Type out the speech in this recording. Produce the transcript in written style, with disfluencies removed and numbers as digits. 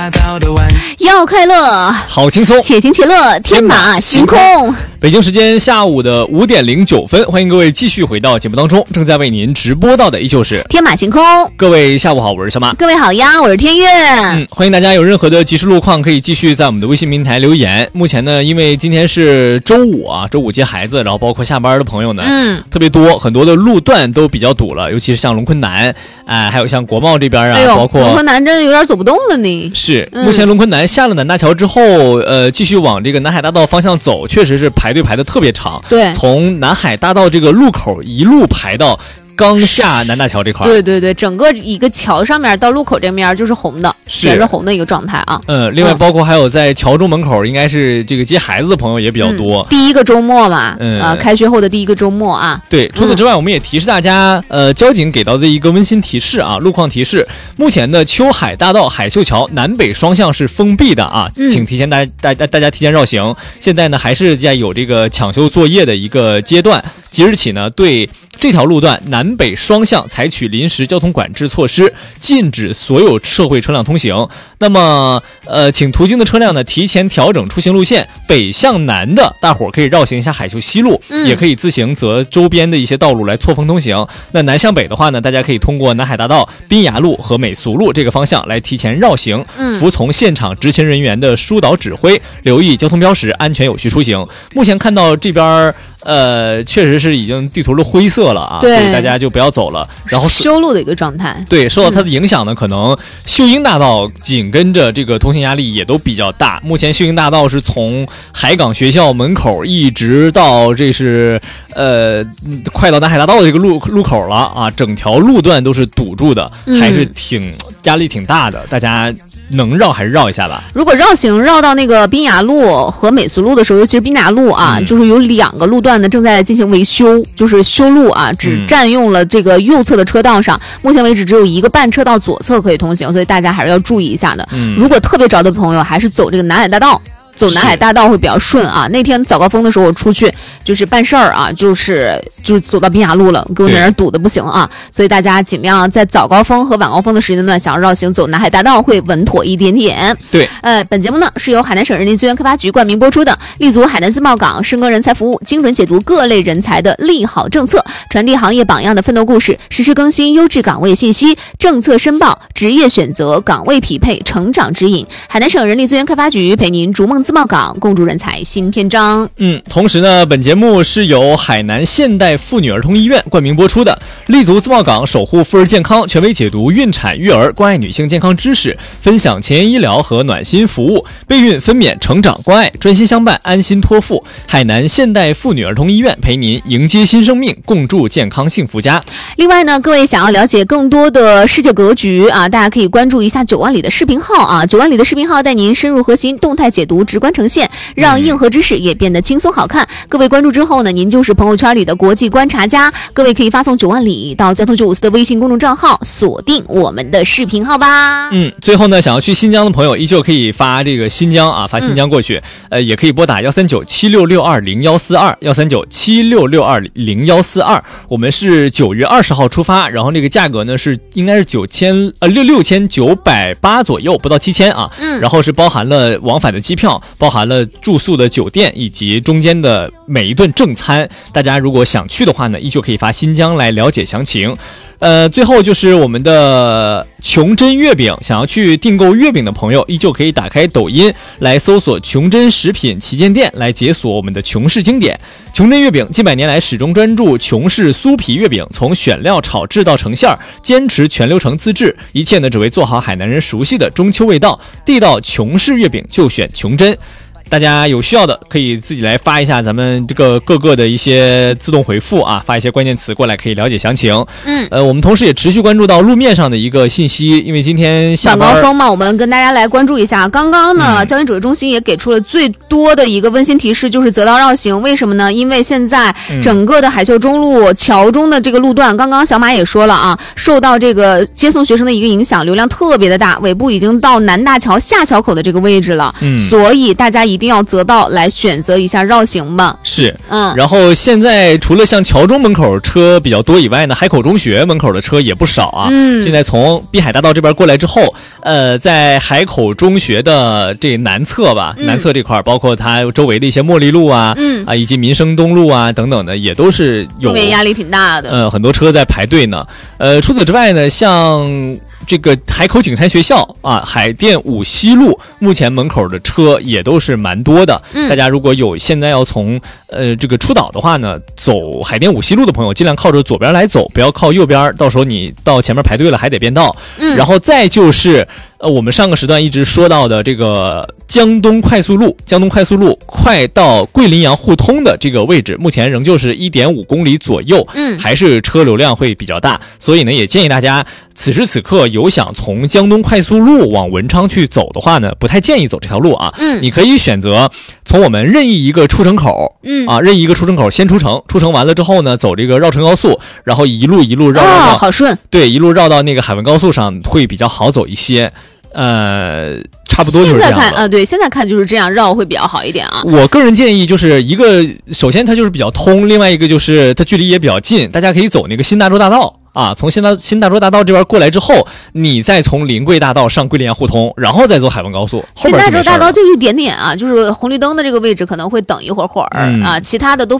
要快乐， 好轻松， 且行且乐，天马行空。 北京时间下午的5点09分，欢迎各位继续回到节目当中，正在为您直播到的依旧是天马行空。 各位下午好，我是小马。 各位好呀，我是天月。 欢迎大家有任何的即时路况可以继续在我们的微信平台留言。目前呢，因为今天是周五啊，周五接孩子，然后包括下班的朋友呢，特别多，很多的路段都比较堵了，尤其是像龙昆南，还有像国贸这边啊，包括龙昆南真的有点走不动了呢。 是，目前龙昆南下了南大桥之后，继续往这个南海大道方向走，确实是排队排的特别长。 对， 从南海大道这个路口一路排到刚下南大桥这块。 对对对，整个一个桥上面到路口这面就是红的，也是红的一个状态啊。 另外包括还有在桥中门口，应该是这个接孩子的朋友也比较多。 第一个周末嘛，开学后的第一个周末啊。 对，除此之外，我们也提示大家，交警给到的一个温馨提示啊，路况提示，目前的秋海大道海秀桥南北双向是封闭的啊，请提前大家提前绕行。现在呢，还是在有这个抢修作业的一个阶段。即日起呢，对这条路段南北双向采取临时交通管制措施，禁止所有社会车辆通行。那么请途经的车辆呢提前调整出行路线，北向南的大伙可以绕行一下海秀西路，也可以自行择周边的一些道路来错峰通行。那南向北的话呢，大家可以通过南海大道、滨雅路和美俗路这个方向来提前绕行，服从现场执勤人员的疏导指挥，留意交通标识，安全有序出行。目前看到这边确实是已经地图的灰色了啊，所以大家就不要走了。然后修路的一个状态， 对，受到它的影响呢，可能秀英大道紧跟着这个通行压力也都比较大。目前秀英大道是从海港学校门口一直到这是快到南海大道的这个路口了啊，整条路段都是堵住的，还是压力挺大的，大家能绕还是绕一下吧。 如果绕行绕到那个滨雅路和美俗路的时候，尤其是滨雅路啊，就是有2个路段呢正在进行维修，就是修路啊，只占用了这个右侧的车道上，目前为止只有1个半车道左侧可以通行，所以大家还是要注意一下的。如果特别着的朋友，还是走这个南海大道。走南海大道会比较顺啊。那天早高峰的时候我出去就是办事儿啊，就是走到滨雅路了，给我在那儿堵的不行啊。所以大家尽量在早高峰和晚高峰的时间段想要绕行走南海大道会稳妥一点点。 对， 本节目呢是由海南省人力资源开发局冠名播出的，立足海南自贸港，深耕人才服务，精准解读各类人才的利好政策，传递行业榜样的奋斗故事，实时更新优质岗位信息，政策申报，职业选择，岗位匹配，成长指引。海南省人力资源开发局陪您逐梦自贸港，共筑人才新篇章。 同时呢，本节目是由海南现代妇女儿童医院冠名播出的，立足自贸港，守护妇儿健康，权威解读孕产育儿，关爱女性健康知识，分享前沿医疗和暖心服务，备孕分娩成长关爱，专心相伴，安心托付。海南现代妇女儿童医院陪您迎接新生命，共筑健康幸福家。 另外呢，各位想要了解更多的世界格局啊，大家可以关注一下9万里的视频号啊，9万里的视频号带您深入核心，动态解读，直观呈现，让硬核知识也变得轻松好看。各位关注之后呢，您就是朋友圈里的国际观察家。各位可以发送9万里到交通954的微信公众账号，锁定我们的视频号吧。 最后呢，想要去新疆的朋友依旧可以发这个新疆啊，发新疆过去，也可以拨打13976620142 13976620142。我们是9月20号出发，然后这个价格呢是应该是6980左右，不到7000啊。然后是包含了往返的机票，包含了住宿的酒店以及中间的每一顿正餐。大家如果想去的话呢，依旧可以发新疆来了解详情。最后就是我们的琼珍月饼，想要去订购月饼的朋友依旧可以打开抖音来搜索琼珍食品旗舰店来解锁我们的琼式经典。琼珍月饼近100年来始终专注琼式酥皮月饼，从选料炒制到成馅，坚持全流程自制，一切呢只为做好海南人熟悉的中秋味道。地道琼式月饼就选琼珍。大家有需要的可以自己来发一下咱们这个各个的一些自动回复啊，发一些关键词过来可以了解详情。我们同时也持续关注到路面上的一个信息，因为今天下班晚高峰嘛，我们跟大家来关注一下。刚刚呢，交警指挥中心也给出了最多的一个温馨提示，就是择道绕行。为什么呢？因为现在整个的海秀中路桥中的这个路段，刚刚小马也说了啊，受到这个接送学生的一个影响，流量特别的大，尾部已经到南大桥下桥口的这个位置了。所以大家一定定要择道来选择一下绕行吧。 是，然后现在除了像桥中门口车比较多以外呢，海口中学门口的车也不少啊。现在从滨海大道这边过来之后，在海口中学的这南侧吧，南侧这块包括它周围的一些茉莉路啊，以及民生东路啊等等的，也都是有路面压力挺大的。 很多车在排队呢。除此之外呢，像这个海口景山学校啊，海淀五西路目前门口的车也都是蛮多的。大家如果有现在要从这个出岛的话呢，走海淀五西路的朋友尽量靠着左边来走，不要靠右边，到时候你到前面排队了还得变道。然后再就是我们上个时段一直说到的这个江东快速路快到桂林洋互通的这个位置，目前仍旧是 1.5 公里左右，还是车流量会比较大，所以呢也建议大家此时此刻有想从江东快速路往文昌去走的话呢，不太建议走这条路啊。你可以选择从我们任意一个出城口，任意一个出城口先出城完了之后呢，走这个绕城高速，然后一路绕到， 好顺。 对，一路绕到那个海文高速上会比较好走一些。差不多就是这样的。 对，现在看就是这样绕会比较好一点啊。 我个人建议就是一个，首先它就是比较通，另外一个就是它距离也比较近，大家可以走那个新大洲大道。从新大洲大道这边过来之后，你再从临桂大道上桂林洋互通，然后再走海文高速。 新大洲大道就一点点啊，就是红绿灯的这个位置可能会等一会儿啊，其他的都